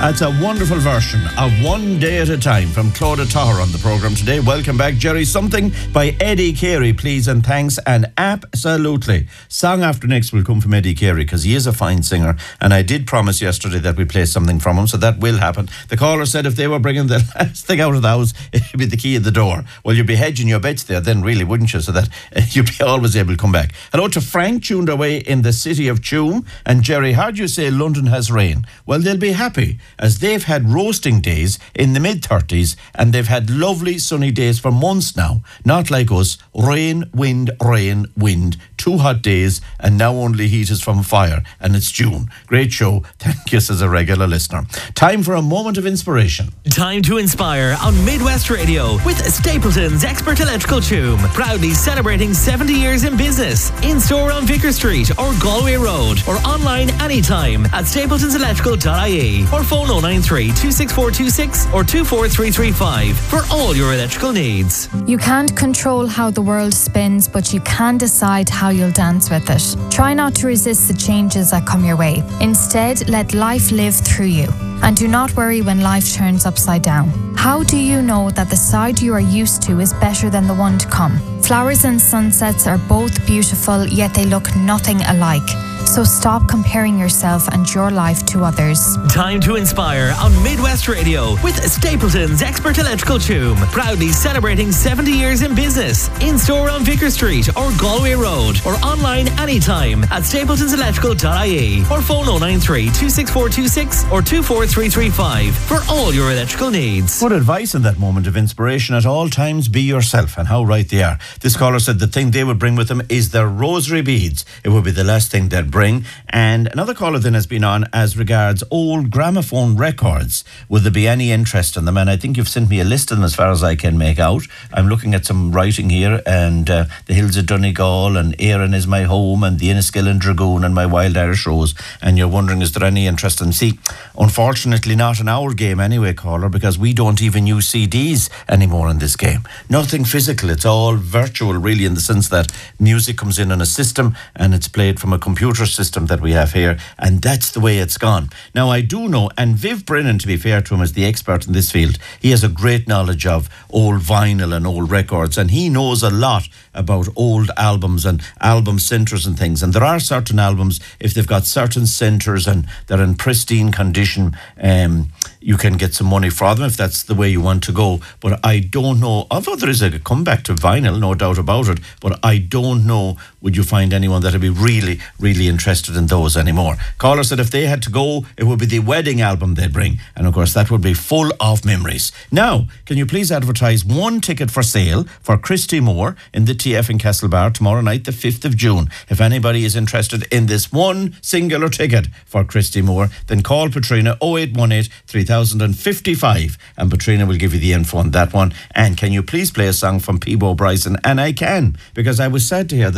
That's a wonderful version of One Day at a Time from Claudia Toher on the programme today. Welcome back, Jerry. Something by Eddie Carey, please and thanks. And absolutely, song after next will come from Eddie Carey because he is a fine singer. And I did promise yesterday that we'd play something from him, so that will happen. The caller said if they were bringing the last thing out of the house, it would be the key at the door. Well, you'd be hedging your bets there then, really, wouldn't you? So that you'd be always able to come back. Hello to Frank, tuned away in the city of Tuam. And Jerry, how do you say London has rain? Well, they'll be happy, as they've had roasting days in the mid-30s and they've had lovely sunny days for months now. Not like us, rain, wind, 2 hot days, and now only heat is from fire, and it's June. Great show. Thank you as a regular listener. Time for a moment of inspiration. Time to inspire on Midwest Radio with Stapleton's Expert Electrical Tuam. Proudly celebrating 70 years in business. In store on Vicar Street or Galway Road, or online anytime at stapletonselectrical.ie, or phone 093 26426 or 24335 for all your electrical needs. You can't control how the world spins, but you can decide how you'll dance with it. Try not to resist the changes that come your way. Instead, let life live through you. And do not worry when life turns upside down. How do you know that the side you are used to is better than the one to come? Flowers and sunsets are both beautiful, yet they look nothing alike. So stop comparing yourself and your life to others. Time to inspire on Midwest Radio with Stapleton's Expert Electrical Tuam. Proudly celebrating 70 years in business. In store on Vicar Street or Galway Road, or online anytime at stapletonselectrical.ie, or phone 093 26426 or 24335 for all your electrical needs. Good advice in that moment of inspiration. At all times, be yourself, and how right they are. This caller said the thing they would bring with them is their rosary beads. It would be the last thing they'd bring. And another caller then has been on as regards old gramophone records. Would there be any interest in them? And I think you've sent me a list of them as far as I can make out. I'm looking at some writing here, and the Hills of Donegal, and Éireann is my home, and the Enniskillen Dragoon, and my Wild Irish Rose. And you're wondering, is there any interest in them? See, unfortunately not in our game anyway, caller, because we don't even use CDs anymore in this game. Nothing physical. It's all virtual, really, in the sense that music comes in on a system and it's played from a computer system that we have here, and that's the way it's gone. Now, I do know, and Viv Brennan, to be fair to him, is the expert in this field. He has a great knowledge of old vinyl and old records, and he knows a lot about old albums and album centres and things. And there are certain albums, if they've got certain centres and they're in pristine condition, you can get some money for them if that's the way you want to go. But I don't know, although there is a comeback to vinyl, no doubt about it, but I don't know, would you find anyone that would be really, really interested in those anymore? Caller said if they had to go, it would be the wedding album they'd bring. And of course, that would be full of memories. Now, can you please advertise one ticket for sale for Christy Moore in the TF in Castlebar tomorrow night, the 5th of June. If anybody is interested in this one singular ticket for Christy Moore, then call Patrina 0818 3055 and Patrina will give you the info on that one. And can you please play a song from Peabo Bryson? And I can, because I was sad to hear that